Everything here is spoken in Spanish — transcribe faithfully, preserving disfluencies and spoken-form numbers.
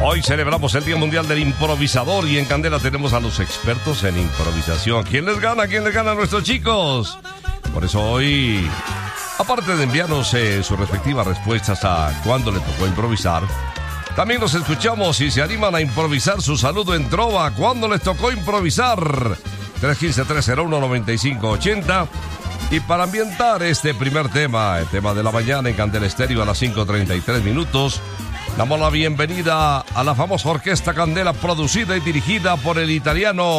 Hoy celebramos el Día Mundial del Improvisador y en Candela tenemos a los expertos en improvisación. ¿Quién les gana? ¿Quién les gana a nuestros chicos? Por eso hoy, aparte de enviarnos eh, sus respectivas respuestas a cuándo le tocó improvisar, también los escuchamos y se animan a improvisar su saludo en trova. ¿Cuándo les tocó improvisar? tres uno cinco, tres cero uno, nueve cinco ocho cero. Y para ambientar este primer tema, el tema de la mañana en Candela Estéreo a las cinco treinta y tres minutos, damos la bienvenida a la famosa Orquesta Candela, producida y dirigida por el italiano